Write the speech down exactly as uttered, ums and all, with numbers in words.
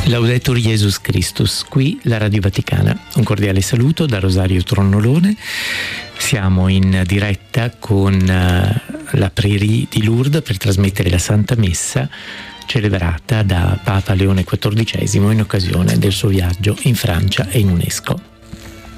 Laudetur Jesus Christus, qui la Radio Vaticana. Un cordiale saluto da Rosario Tronnolone. Siamo in diretta con uh, la Prairie di Lourdes per trasmettere la Santa Messa celebrata da Papa Leone quattordicesimo in occasione del suo viaggio in Francia e in UNESCO.